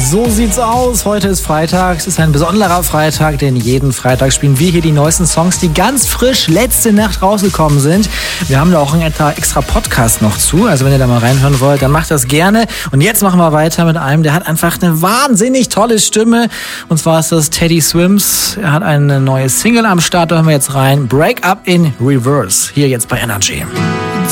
So sieht's aus. Heute ist Freitag. Es ist ein besonderer Freitag, denn jeden Freitag spielen wir hier die neuesten Songs, die ganz frisch letzte Nacht rausgekommen sind. Wir haben da auch einen extra Podcast noch zu. Also wenn ihr da mal reinhören wollt, dann macht das gerne. Und jetzt machen wir weiter mit einem, der hat einfach eine wahnsinnig tolle Stimme. Und zwar ist das Teddy Swims. Er hat eine neue Single am Start. Da hören wir jetzt rein. Break Up in Reverse. Hier jetzt bei Energy.